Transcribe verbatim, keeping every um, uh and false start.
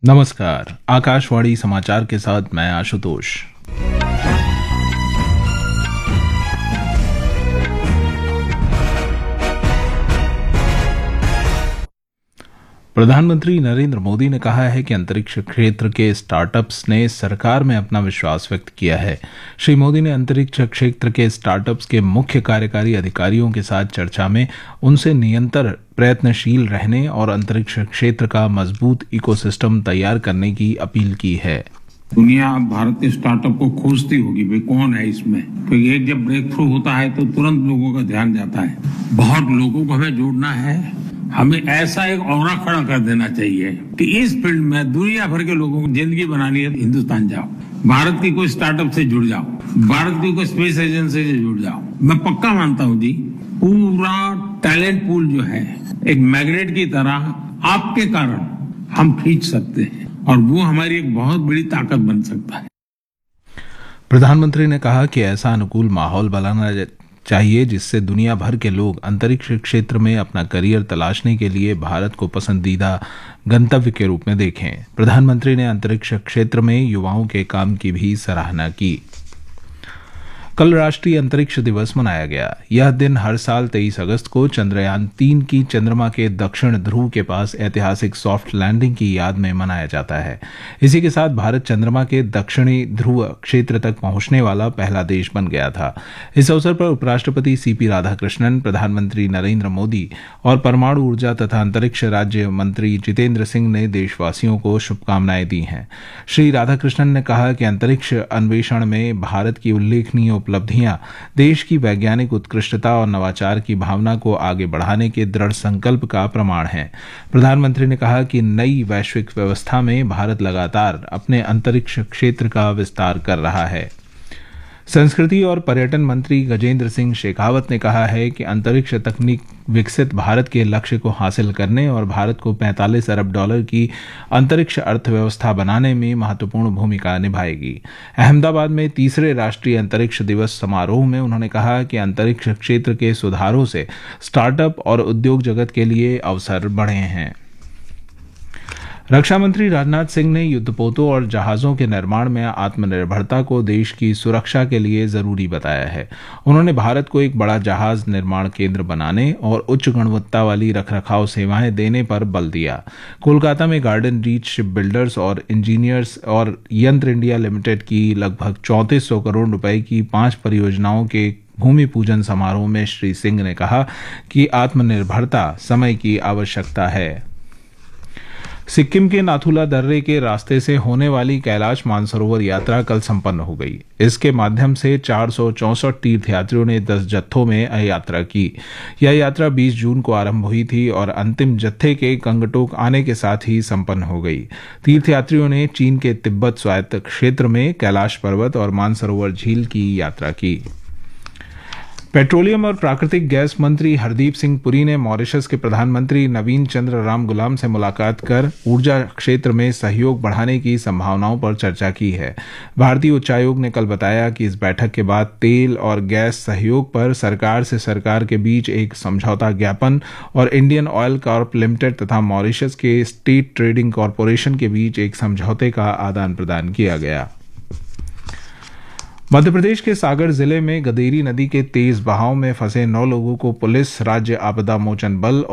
नमस्कार। आकाशवाणी समाचार के साथ मैं आशुतोष। प्रधानमंत्री नरेंद्र मोदी ने कहा है कि अंतरिक्ष क्षेत्र के स्टार्टअप्स ने सरकार में अपना विश्वास व्यक्त किया है। श्री मोदी ने अंतरिक्ष क्षेत्र के स्टार्टअप्स के मुख्य कार्यकारी अधिकारियों के साथ चर्चा में उनसे निरंतर प्रयत्नशील रहने और अंतरिक्ष क्षेत्र का मजबूत इकोसिस्टम तैयार करने की अपील की है। दुनिया भारतीय स्टार्टअप को खोजती होगी, भाई कौन है इसमें, क्योंकि एक जब ब्रेक थ्रू होता है तो तुरंत लोगों का ध्यान जाता है। बहुत लोगों को हमें जोड़ना है। हमें ऐसा एक ऑरा खड़ा कर देना चाहिए कि इस फील्ड में दुनिया भर के लोगों को जिंदगी बनानी है, हिंदुस्तान जाओ, भारत की कोई स्टार्टअप से जुड़ जाओ, भारत की कोई स्पेस एजेंसी से जुड़ जाओ। मैं पक्का मानता हूं जी, पूरा टैलेंट पूल जो है एक मैग्नेट की तरह आपके कारण हम खींच सकते हैं और वो हमारी एक बहुत बड़ी ताकत बन सकता है। प्रधानमंत्री ने कहा कि ऐसा अनुकूल माहौल बनाना चाहिए जिससे दुनिया भर के लोग अंतरिक्ष क्षेत्र में अपना करियर तलाशने के लिए भारत को पसंदीदा गंतव्य के रूप में देखें। प्रधानमंत्री ने अंतरिक्ष क्षेत्र में युवाओं के काम की भी सराहना की। कल राष्ट्रीय अंतरिक्ष दिवस मनाया गया। यह दिन हर साल तेईस अगस्त को चंद्रयान तीन की चंद्रमा के दक्षिण ध्रुव के पास ऐतिहासिक सॉफ्ट लैंडिंग की याद में मनाया जाता है। इसी के साथ भारत चंद्रमा के दक्षिणी ध्रुव क्षेत्र तक पहुंचने वाला पहला देश बन गया था। इस अवसर पर उपराष्ट्रपति सीपी राधाकृष्णन, प्रधानमंत्री नरेंद्र मोदी और परमाणु ऊर्जा तथा अंतरिक्ष राज्य मंत्री जितेंद्र सिंह ने देशवासियों को शुभकामनाएं दी हैं। श्री राधाकृष्णन ने कहा कि अंतरिक्ष अन्वेषण में भारत की उल्लेखनीय उपलब्धियां देश की वैज्ञानिक उत्कृष्टता और नवाचार की भावना को आगे बढ़ाने के दृढ़ संकल्प का प्रमाण है। प्रधानमंत्री ने कहा कि नई वैश्विक व्यवस्था में भारत लगातार अपने अंतरिक्ष क्षेत्र का विस्तार कर रहा है। संस्कृति और पर्यटन मंत्री गजेंद्र सिंह शेखावत ने कहा है कि अंतरिक्ष तकनीक विकसित भारत के लक्ष्य को हासिल करने और भारत को पैंतालीस अरब डॉलर की अंतरिक्ष अर्थव्यवस्था बनाने में महत्वपूर्ण भूमिका निभाएगी। अहमदाबाद में तीसरे राष्ट्रीय अंतरिक्ष दिवस समारोह में उन्होंने कहा कि अंतरिक्ष क्षेत्र के सुधारों से स्टार्टअप और उद्योग जगत के लिए अवसर बढ़े हैं। रक्षा मंत्री राजनाथ सिंह ने युद्धपोतों और जहाजों के निर्माण में आत्मनिर्भरता को देश की सुरक्षा के लिए जरूरी बताया है। उन्होंने भारत को एक बड़ा जहाज निर्माण केंद्र बनाने और उच्च गुणवत्ता वाली रखरखाव सेवाएं देने पर बल दिया। कोलकाता में गार्डन रीच शिप बिल्डर्स और इंजीनियर्स और यंत्र इंडिया लिमिटेड की लगभग चौंतीस सौ करोड़ रुपए की पांच परियोजनाओं के भूमि पूजन समारोह में श्री सिंह ने कहा कि आत्मनिर्भरता समय की आवश्यकता है। सिक्किम के नाथुला दर्रे के रास्ते से होने वाली कैलाश मानसरोवर यात्रा कल संपन्न हो गई। इसके माध्यम से चार सौ चौसठ तीर्थयात्रियों ने दस जत्थों में यात्रा की। यह यात्रा बीस जून को आरंभ हुई थी और अंतिम जत्थे के गंगटोक आने के साथ ही संपन्न हो गई। तीर्थयात्रियों ने चीन के तिब्बत स्वायत्त क्षेत्र में कैलाश पर्वत और मानसरोवर झील की यात्रा की। पेट्रोलियम और प्राकृतिक गैस मंत्री हरदीप सिंह पुरी ने मॉरिशस के प्रधानमंत्री नवीन चंद्र राम गुलाम से मुलाकात कर ऊर्जा क्षेत्र में सहयोग बढ़ाने की संभावनाओं पर चर्चा की है। भारतीय उच्चायोग ने कल बताया कि इस बैठक के बाद तेल और गैस सहयोग पर सरकार से सरकार के बीच एक समझौता ज्ञापन और इंडियन ऑयल कॉर्प लिमिटेड तथा मॉरिशस के स्टेट ट्रेडिंग कॉरपोरेशन के बीच एक समझौते का आदान प्रदान किया गया। मध्य प्रदेश के सागर जिले में गदेरी नदी के तेज बहाव में फंसे नौ लोगों को पुलिस, राज्य आपदा मोचन बल